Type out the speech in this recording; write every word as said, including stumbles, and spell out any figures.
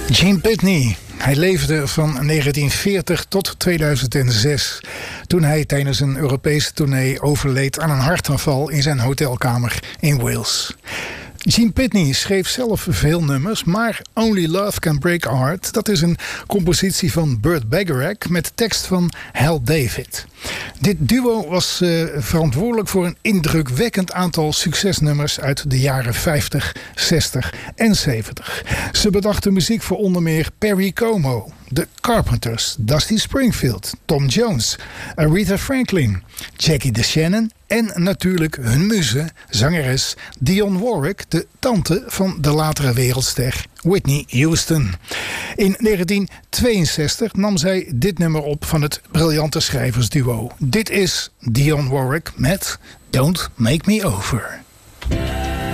Gene Pitney. Hij leefde van negentien veertig tot tweeduizend zes. Toen hij tijdens een Europese tournee overleed aan een hartaanval in zijn hotelkamer in Wales. Gene Pitney schreef zelf veel nummers, maar Only Love Can Break a Heart, dat is een compositie van Burt Bacharach met tekst van Hal David. Dit duo was uh, verantwoordelijk voor een indrukwekkend aantal succesnummers uit de jaren vijftig, zestig en zeventig. Ze bedachten muziek voor onder meer Perry Como, The Carpenters, Dusty Springfield, Tom Jones, Aretha Franklin, Jackie DeShannon en natuurlijk hun muze, zangeres Dionne Warwick, de tante van de latere wereldster Whitney Houston. In negentien tweeënzestig nam zij dit nummer op van het briljante schrijversduo. Dit is Dionne Warwick met Don't Make Me Over.